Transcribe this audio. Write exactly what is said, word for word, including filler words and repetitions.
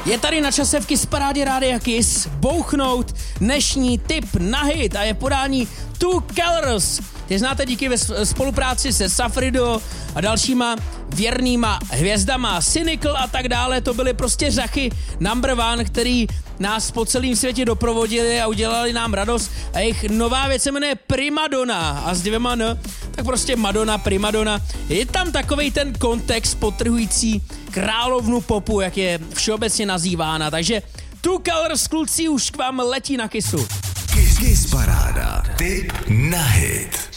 Je tady na čase v Kiss Parádě Rádia Kiss bouchnout dnešní tip na hit a je podání Two Colors. Ty znáte díky ve spolupráci se Safrido a dalšíma věrnýma hvězdama, Cynical a tak dále. To byly prostě řachy number one, který nás po celém světě doprovodili a udělali nám radost. A jejich nová věc se jmenuje Primadonna a s dvěma N, tak prostě Madonna, Primadonna. Je tam takovej ten kontext potrhující královnu popu, jak je všeobecně nazývána. Takže Two Colors, kluci, už k vám letí na Kissu. Kiss, Kiss Paráda. Tip na hit.